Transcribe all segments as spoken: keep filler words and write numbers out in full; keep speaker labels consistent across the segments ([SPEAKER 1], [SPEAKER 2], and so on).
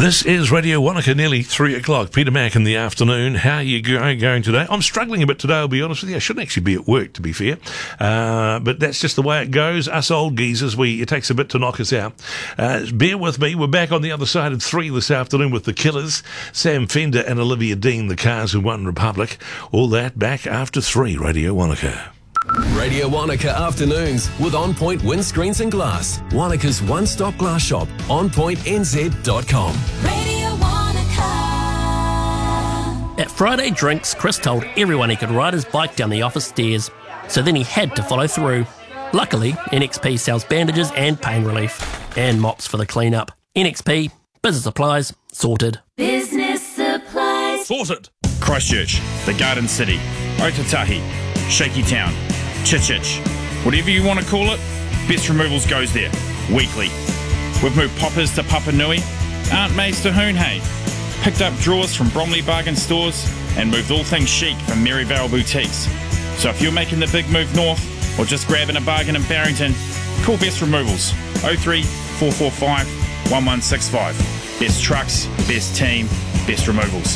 [SPEAKER 1] This is Radio Wanaka, nearly three o'clock. Peter Mack in the afternoon. How are you going, going today? I'm struggling a bit today, I'll be honest with you. I shouldn't actually be at work, to be fair. Uh, but that's just the way it goes. Us old geezers, we it takes a bit to knock us out. Uh, bear with me. We're back on the other side of three this afternoon with the Killers, Sam Fender and Olivia Dean, the Cars Who Won Republic. All that back after three, Radio Wanaka.
[SPEAKER 2] Radio Wanaka Afternoons with On Point Windscreens and Glass. Wanaka's one-stop glass shop. on point n z dot com.
[SPEAKER 3] Radio Wanaka.
[SPEAKER 4] At Friday Drinks, Chris told everyone he could ride his bike down the office stairs, so then he had to follow through. Luckily, N X P sells bandages and pain relief, and mops for the clean-up. N X P, business supplies, sorted.
[SPEAKER 3] Business supplies.
[SPEAKER 1] Sorted.
[SPEAKER 5] Christchurch, the Garden City, Otatahi, Shaky Town, Chichich, whatever you want to call it, Best Removals goes there, weekly. We've moved poppers to Papa Nui, Aunt May's to Hoonhay, picked up drawers from Bromley Bargain Stores, and moved all things chic from Maryvale Boutiques. So if you're making the big move north, or just grabbing a bargain in Barrington, call Best Removals, oh three four four five one one six five. Best trucks, best team, Best Removals.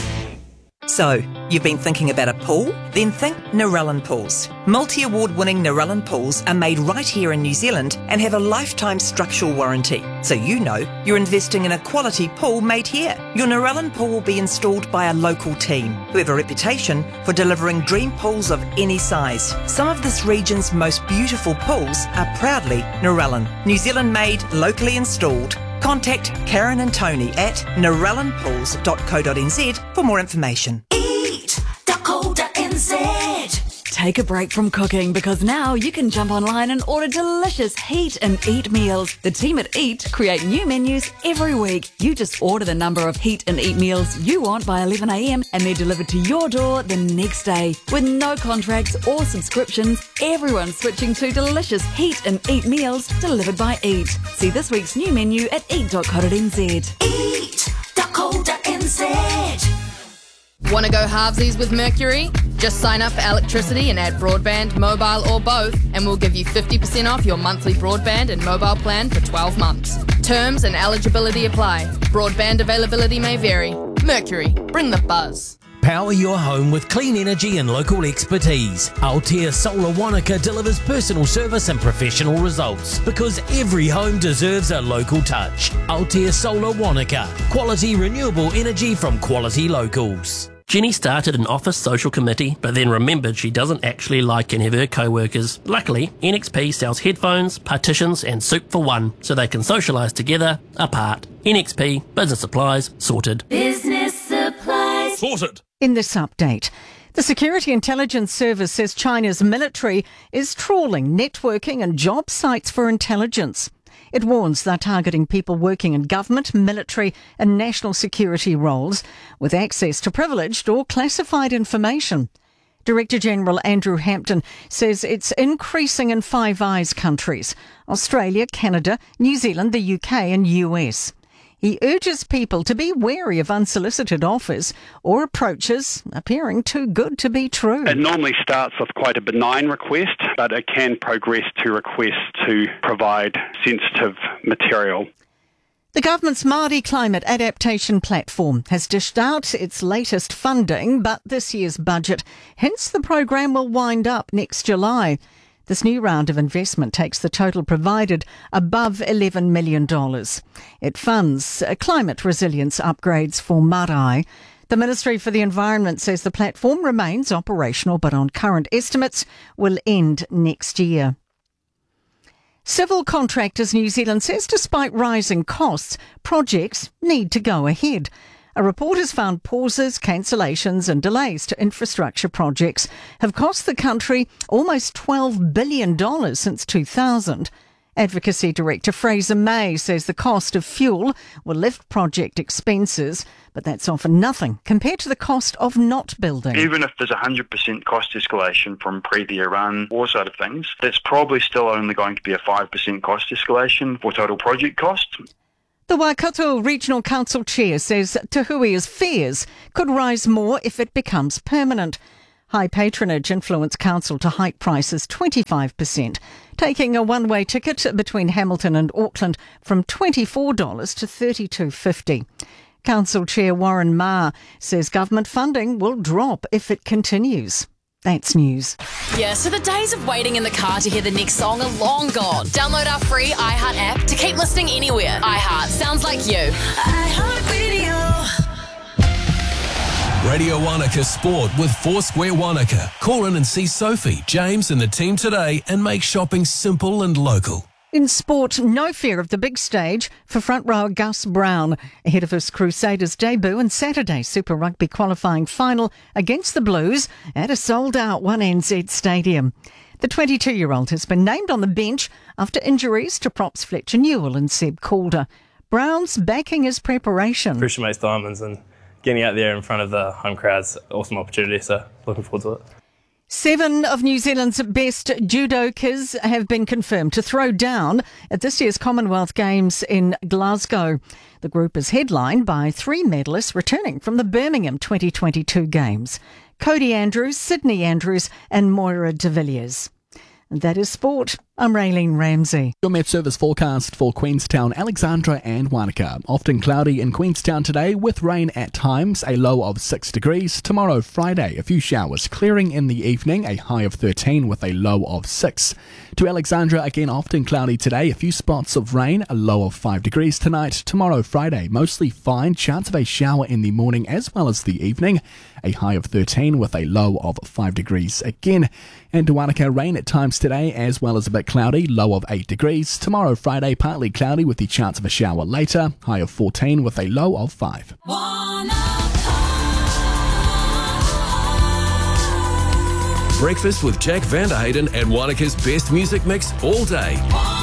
[SPEAKER 6] So, you've been thinking about a pool? Then think Narellan Pools. Multi-award winning Narellan Pools are made right here in New Zealand and have a lifetime structural warranty. So you know you're investing in a quality pool made here. Your Narellan pool will be installed by a local team who have a reputation for delivering dream pools of any size. Some of this region's most beautiful pools are proudly Narellan. New Zealand made, locally installed. Contact Karen and Tony at narellan pools dot co dot n z for more information.
[SPEAKER 3] eat dot co dot n z.
[SPEAKER 7] Take a break from cooking because now you can jump online and order delicious Heat and Eat meals. The team at Eat create new menus every week. You just order the number of Heat and Eat meals you want by eleven a m and they're delivered to your door the next day. With no contracts or subscriptions, everyone's switching to delicious Heat and Eat meals delivered by Eat. See this week's new menu at eat dot co dot n z.
[SPEAKER 3] eat dot co dot n z.
[SPEAKER 8] Want to go halvesies with Mercury? Just sign up for electricity and add broadband, mobile or both, and we'll give you fifty percent off your monthly broadband and mobile plan for twelve months. Terms and eligibility apply. Broadband availability may vary. Mercury, bring the buzz.
[SPEAKER 9] Power your home with clean energy and local expertise. Altea Solar Wanaka delivers personal service and professional results because every home deserves a local touch. Altea Solar Wanaka. Quality renewable energy from quality locals.
[SPEAKER 4] Jenny started an office social committee, but then remembered she doesn't actually like any of her co-workers. Luckily, N X P sells headphones, partitions and soup for one, so they can socialise together, apart. N X P, business supplies, sorted.
[SPEAKER 3] Business supplies.
[SPEAKER 1] Sorted.
[SPEAKER 10] In this update, the Security Intelligence Service says China's military is trawling networking and job sites for intelligence. It warns they're targeting people working in government, military and national security roles with access to privileged or classified information. Director General Andrew Hampton says it's increasing in Five Eyes countries: Australia, Canada, New Zealand, the U K and U S. He urges people to be wary of unsolicited offers or approaches appearing too good to be true.
[SPEAKER 11] It normally starts with quite a benign request, but it can progress to requests to provide sensitive material.
[SPEAKER 10] The government's Māori Climate Adaptation Platform has dished out its latest funding, but this year's budget hints the program will wind up next July. This new round of investment takes the total provided above eleven million dollars. It funds climate resilience upgrades for marae. The Ministry for the Environment says the platform remains operational, but on current estimates will end next year. Civil Contractors New Zealand says despite rising costs, projects need to go ahead. A report has found pauses, cancellations and delays to infrastructure projects have cost the country almost twelve billion dollars since two thousand. Advocacy Director Fraser May says the cost of fuel will lift project expenses, but that's often nothing compared to the cost of not building.
[SPEAKER 12] Even if there's a one hundred percent cost escalation from pre-the-Iran war side of things, that's probably still only going to be a five percent cost escalation for total project cost.
[SPEAKER 10] The Waikato Regional Council Chair says Te Huia's fears could rise more if it becomes permanent. High patronage influenced council to hike prices twenty-five percent, taking a one-way ticket between Hamilton and Auckland from twenty-four dollars to thirty-two dollars fifty. Council Chair Warren Ma says government funding will drop if it continues. That's news.
[SPEAKER 13] Yeah, so the days of waiting in the car to hear the next song are long gone. Download our free iHeart app to keep listening anywhere. iHeart sounds like you. iHeart Radio.
[SPEAKER 2] Radio Wanaka Sport with Foursquare Wanaka. Call in and see Sophie, James and the team today and make shopping simple and local.
[SPEAKER 10] In sport, no fear of the big stage for front rower Gus Brown ahead of his Crusaders debut in Saturday's Super Rugby qualifying final against the Blues at a sold-out one N Z stadium. The twenty-two-year-old has been named on the bench after injuries to props Fletcher Newell and Seb Calder. Brown's backing his preparation.
[SPEAKER 14] Pressure makes diamonds, and getting out there in front of the home crowd's an awesome opportunity, so looking forward to it.
[SPEAKER 10] Seven of New Zealand's best judokas have been confirmed to throw down at this year's Commonwealth Games in Glasgow. The group is headlined by three medalists returning from the Birmingham twenty twenty-two Games: Cody Andrews, Sydney Andrews and Moira de Villiers. And that is sport. I'm Raylene Ramsey.
[SPEAKER 15] Your Met Service forecast for Queenstown, Alexandra and Wanaka. Often cloudy in Queenstown today with rain at times, a low of six degrees. Tomorrow, Friday, a few showers clearing in the evening, a high of thirteen with a low of six. To Alexandra, again often cloudy today, a few spots of rain, a low of five degrees tonight. Tomorrow, Friday, mostly fine, chance of a shower in the morning as well as the evening, a high of thirteen with a low of five degrees again. And to Wanaka, rain at times today as well as a bit cloudy, low of eight degrees. Tomorrow, Friday, partly cloudy with the chance of a shower later, high of fourteen with a low of five.
[SPEAKER 2] Breakfast with Jack Vanderhayden and Wanaka's best music mix all day.